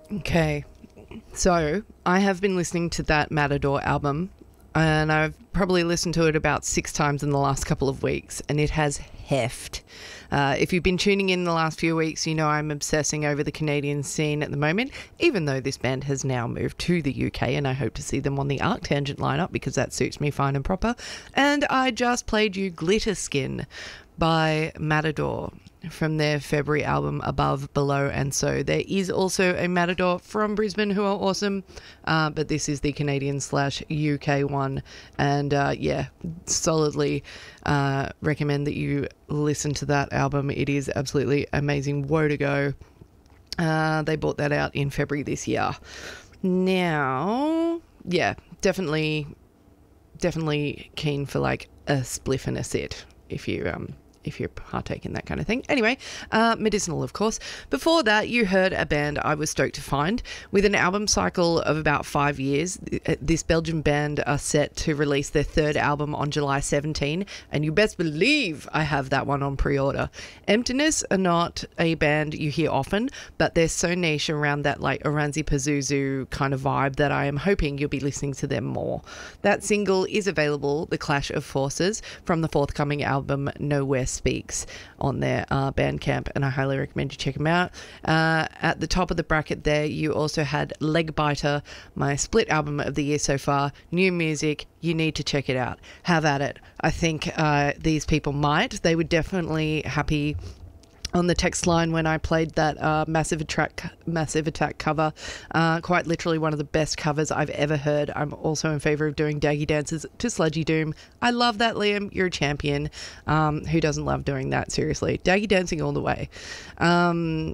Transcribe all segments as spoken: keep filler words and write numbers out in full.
Okay, so I have been listening to that Matador album, and I've probably listened to it about six times in the last couple of weeks, and it has heft. Uh, if you've been tuning in the last few weeks, you know I'm obsessing over the Canadian scene at the moment, even though this band has now moved to the U K, and I hope to see them on the Arctangent lineup because that suits me fine and proper. And I just played you Glitter Skin by Matador from their February album Above, Below and So. There is also a Matador from Brisbane who are awesome, uh, but this is the Canadian slash U K one, and uh, yeah, solidly uh, recommend that you listen to that album. It is absolutely amazing. Woe to go. Uh, they brought that out in February this year. Now, yeah, definitely, definitely keen for like a spliff and a sit if you um if you partake in that kind of thing. Anyway, uh, medicinal, of course. Before that, you heard a band I was stoked to find. With an album cycle of about five years, this Belgian band are set to release their third album on July seventeenth, and you best believe I have that one on pre-order. Emptiness are not a band you hear often, but they're so niche around that like Oranzi Pazuzu kind of vibe that I am hoping you'll be listening to them more. That single is available, The Clash of Forces, from the forthcoming album Nowhere Speaks, on their uh, Bandcamp, and I highly recommend you check them out. Uh, at the top of the bracket there, you also had Leg Biter, my split album of the year so far. New music, you need to check it out. Have at it. I think uh, these people might. They were definitely happy on the text line when I played that uh, Massive Attack Massive Attack cover. Uh, quite literally one of the best covers I've ever heard. I'm also in favour of doing Daggy Dances to Sludgy Doom. I love that, Liam. You're a champion. Um, who doesn't love doing that? Seriously. Daggy Dancing all the way. Um...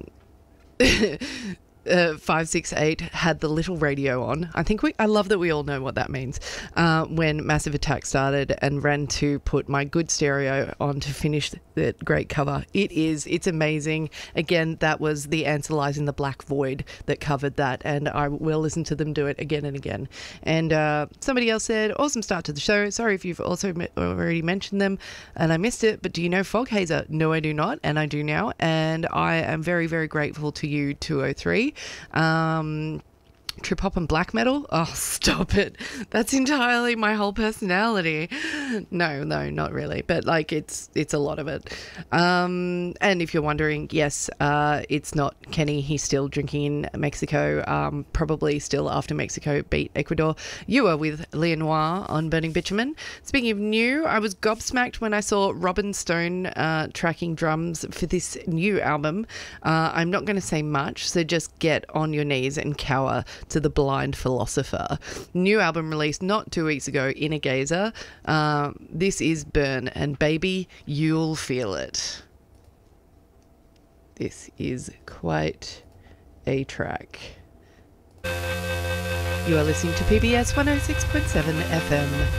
Uh, five six eight had the little radio on. I think we I love that we all know what that means. Uh, when Massive Attack started, and ran to put My Good stereo on to finish that great cover. It is, it's amazing. Again, that was the Answer Lies in the Black Void that covered that, and I will listen to them do it again and again. And uh, somebody else said, awesome start to the show. Sorry if you've also me- already mentioned them and I missed it, but do you know Foghazer? No, I do not, and I do now, and I am very, very grateful to you, two oh three. Um, trip hop and black metal? Oh, stop it. That's entirely my whole personality. No, no, not really. But like it's it's a lot of it. Um, and if you're wondering, yes, uh, it's not Kenny. He's still drinking in Mexico. Um, probably still after Mexico beat Ecuador. You are with Leah Noir on Burning Bitumen. Speaking of new, I was gobsmacked when I saw Robin Stone uh, tracking drums for this new album. Uh, I'm not going to say much, so just get on your knees and cower to The Blind Philosopher. New album released not two weeks ago, Inner Gazer. Uh, this is Burn, and baby, you'll feel it. This is quite a track. You are listening to P B S one oh six point seven F M.